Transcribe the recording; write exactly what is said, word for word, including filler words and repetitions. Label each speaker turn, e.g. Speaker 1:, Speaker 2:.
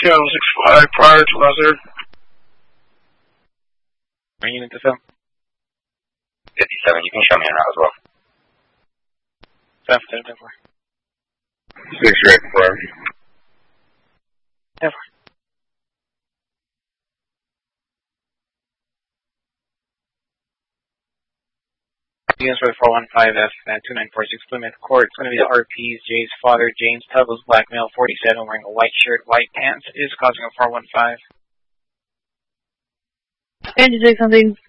Speaker 1: Channel six five prior to Lesser.
Speaker 2: Are you unit to film?
Speaker 3: fifty-seven, you can show me in route as well.
Speaker 2: seven ten ten four.
Speaker 1: six right prior.
Speaker 2: ten four. Units for the four one five F and two nine four six Plymouth Court. It's going to be the R P's. Jay's father, James Tubbs, black male, forty-seven, wearing a white shirt, white pants, is causing a four one five.
Speaker 4: Angie six something